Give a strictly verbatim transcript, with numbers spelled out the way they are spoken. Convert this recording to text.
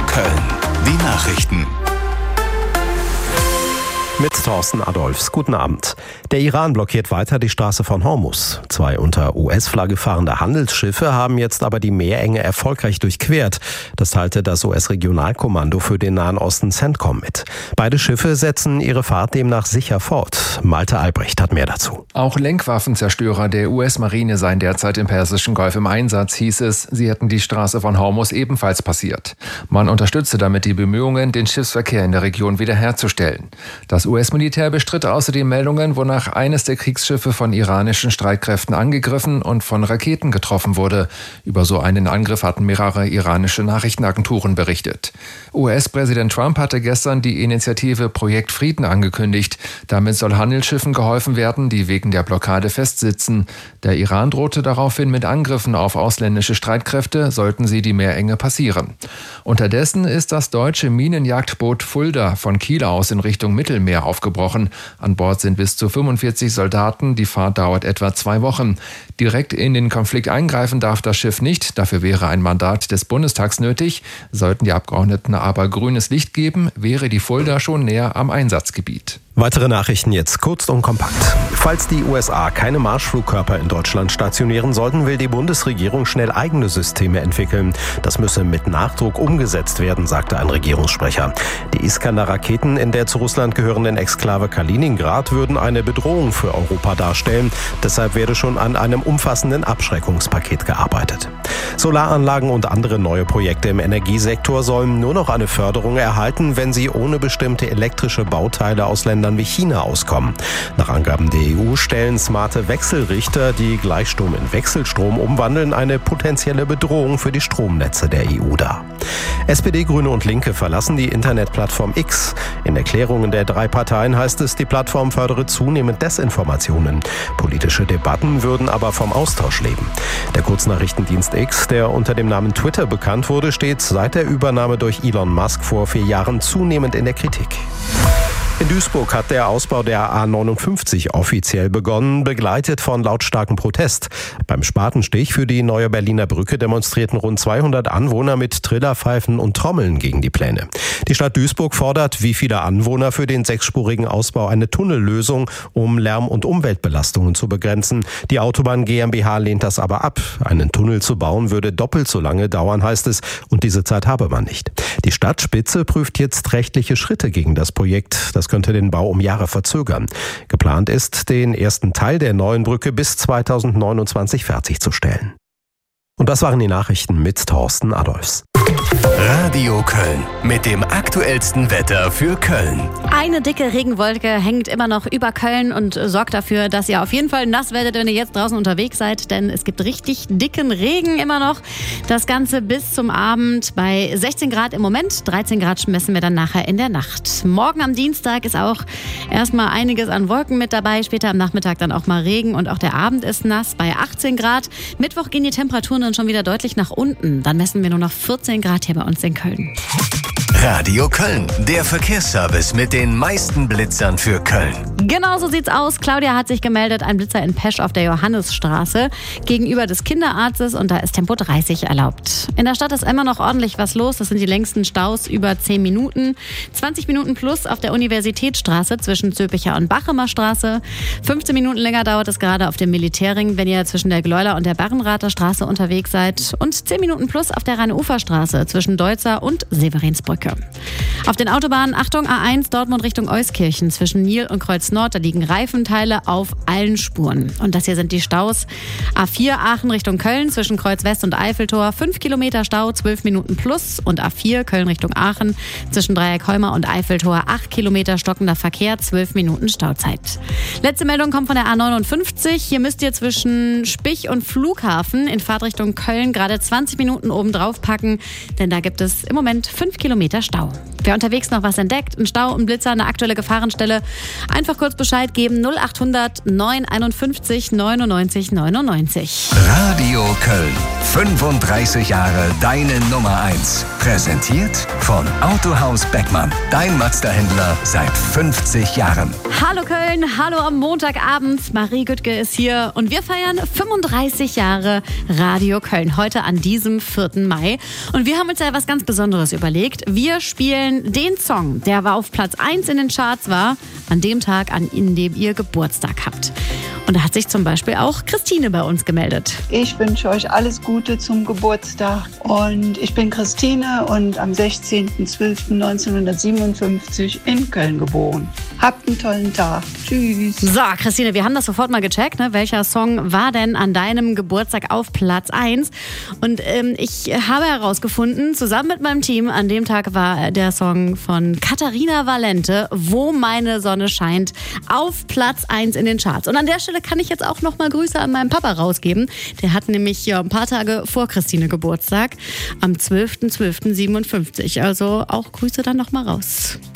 Köln. Die Nachrichten. Mit Thorsten Adolfs. Guten Abend. Der Iran blockiert weiter die Straße von Hormuz. Zwei unter U S-Flagge fahrende Handelsschiffe haben jetzt aber die Meerenge erfolgreich durchquert. Das teilte das U S-Regionalkommando für den Nahen Osten CENTCOM mit. Beide Schiffe setzen ihre Fahrt demnach sicher fort. Malte Albrecht hat mehr dazu. Auch Lenkwaffenzerstörer der U S-Marine seien derzeit im Persischen Golf im Einsatz, hieß es. Sie hätten die Straße von Hormuz ebenfalls passiert. Man unterstütze damit die Bemühungen, den Schiffsverkehr in der Region wiederherzustellen. Das U S-Militär bestritt außerdem Meldungen, wonach eines der Kriegsschiffe von iranischen Streitkräften angegriffen und von Raketen getroffen wurde. Über so einen Angriff hatten mehrere iranische Nachrichtenagenturen berichtet. U S-Präsident Trump hatte gestern die Initiative Projekt Frieden angekündigt. Damit soll Handelsschiffen geholfen werden, die wegen der Blockade festsitzen. Der Iran drohte daraufhin mit Angriffen auf ausländische Streitkräfte, sollten sie die Meerenge passieren. Unterdessen ist das deutsche Minenjagdboot Fulda von Kiel aus in Richtung Mittelmeer aufgebrochen. An Bord sind bis zu fünfundvierzig Soldaten. Die Fahrt dauert etwa zwei Wochen. Direkt in den Konflikt eingreifen darf das Schiff nicht. Dafür wäre ein Mandat des Bundestags nötig. Sollten die Abgeordneten aber grünes Licht geben, wäre die Fulda schon näher am Einsatzgebiet. Weitere Nachrichten jetzt kurz und kompakt. Falls die U S A keine Marschflugkörper in Deutschland stationieren sollten, will die Bundesregierung schnell eigene Systeme entwickeln. Das müsse mit Nachdruck umgesetzt werden, sagte ein Regierungssprecher. Die Iskander-Raketen in der zu Russland gehörenden Exklave Kaliningrad würden eine Bedrohung für Europa darstellen. Deshalb werde schon an einem umfassenden Abschreckungspaket gearbeitet. Solaranlagen und andere neue Projekte im Energiesektor sollen nur noch eine Förderung erhalten, wenn sie ohne bestimmte elektrische Bauteile aus Ländern wie China auskommen. Nach Angaben der E U stellen smarte Wechselrichter, die Gleichstrom in Wechselstrom umwandeln, eine potenzielle Bedrohung für die Stromnetze der E U dar. S P D, Grüne und Linke verlassen die Internetplattform X. In Erklärungen der drei Parteien heißt es, die Plattform fördere zunehmend Desinformationen. Politische Debatten würden aber vom Austausch leben. Der Kurznachrichtendienst X, der unter dem Namen Twitter bekannt wurde, steht seit der Übernahme durch Elon Musk vor vier Jahren zunehmend in der Kritik. In Duisburg hat der Ausbau der A neunundfünfzig offiziell begonnen, begleitet von lautstarkem Protest. Beim Spatenstich für die neue Berliner Brücke demonstrierten rund zweihundert Anwohner mit Trillerpfeifen und Trommeln gegen die Pläne. Die Stadt Duisburg fordert, wie viele Anwohner, für den sechsspurigen Ausbau eine Tunnellösung, um Lärm- und Umweltbelastungen zu begrenzen. Die Autobahn GmbH lehnt das aber ab. Einen Tunnel zu bauen würde doppelt so lange dauern, heißt es, und diese Zeit habe man nicht. Die Stadtspitze prüft jetzt rechtliche Schritte gegen das Projekt. Das könnte den Bau um Jahre verzögern. Geplant ist, den ersten Teil der neuen Brücke bis zweitausendneunundzwanzig fertigzustellen. Und das waren die Nachrichten mit Thorsten Adolfs. Radio Köln mit dem aktuellsten Wetter für Köln. Eine dicke Regenwolke hängt immer noch über Köln und sorgt dafür, dass ihr auf jeden Fall nass werdet, wenn ihr jetzt draußen unterwegs seid, denn es gibt richtig dicken Regen immer noch. Das Ganze bis zum Abend bei sechzehn Grad im Moment, dreizehn Grad messen wir dann nachher in der Nacht. Morgen am Dienstag ist auch erstmal einiges an Wolken mit dabei, später am Nachmittag dann auch mal Regen und auch der Abend ist nass bei achtzehn Grad. Mittwoch gehen die Temperaturen dann schon wieder deutlich nach unten, dann messen wir nur noch vierzehn Grad hier bei uns in Köln. Radio Köln, der Verkehrsservice mit den meisten Blitzern für Köln. Genau so sieht's aus. Claudia hat sich gemeldet, ein Blitzer in Pesch auf der Johannisstraße gegenüber des Kinderarztes und da ist Tempo dreißig erlaubt. In der Stadt ist immer noch ordentlich was los. Das sind die längsten Staus über zehn Minuten. zwanzig Minuten plus auf der Universitätsstraße zwischen Zöpicher und Bachemer Straße. fünfzehn Minuten länger dauert es gerade auf dem Militärring, wenn ihr zwischen der Gleuler und der Barrenrather Straße unterwegs seid. Und zehn Minuten plus auf der Rhein-Ufer-Straße zwischen Deutzer und Severinsbrücke. Auf den Autobahnen, Achtung, A eins Dortmund Richtung Euskirchen zwischen Nil und Kreuz Nord, da liegen Reifenteile auf allen Spuren. Und das hier sind die Staus. A vier Aachen Richtung Köln zwischen Kreuz West und Eiffeltor, fünf Kilometer Stau, zwölf Minuten plus. Und A vier Köln Richtung Aachen zwischen Dreieck-Holmer und Eiffeltor, acht Kilometer stockender Verkehr, zwölf Minuten Stauzeit. Letzte Meldung kommt von der A neunundfünfzig. Hier müsst ihr zwischen Spich und Flughafen in Fahrtrichtung Köln gerade zwanzig Minuten oben drauf packen, denn da gibt es im Moment fünf Kilometer Stau. Wer unterwegs noch was entdeckt, ein Stau, ein Blitzer, eine aktuelle Gefahrenstelle, einfach kurz Bescheid geben. null achthundert neunhunderteinundfünfzig neunundneunzig neunundneunzig. Radio Köln. fünfunddreißig Jahre deine Nummer eins. Präsentiert von Autohaus Beckmann. Dein Mazda-Händler seit fünfzig Jahren. Hallo Köln, hallo am Montagabend. Marie Güttke ist hier und wir feiern fünfunddreißig Jahre Radio Köln. Heute an diesem vierten Mai. Und wir haben uns ja was ganz Besonderes überlegt. Wir spielen den Song, der auf Platz eins in den Charts war, an dem Tag, an dem ihr Geburtstag habt. Und da hat sich zum Beispiel auch Christine bei uns gemeldet. Ich wünsche euch alles Gute zum Geburtstag. Und ich bin Christine und am sechzehnten zwölften neunzehnhundertsiebenundfünfzig in Köln geboren. Habt einen tollen Tag. Tschüss. So, Christine, wir haben das sofort mal gecheckt. Ne? Welcher Song war denn an deinem Geburtstag auf Platz eins? Und ähm, ich habe herausgefunden, zusammen mit meinem Team, an dem Tag war der Song von Katharina Valente, Wo meine Sonne scheint, auf Platz eins in den Charts. Und an der Stelle kann ich jetzt auch noch mal Grüße an meinen Papa rausgeben. Der hat nämlich ja, ein paar Tage vor Christine Geburtstag, am zwölften zwölften siebenundfünfzig. Also auch Grüße dann noch mal raus.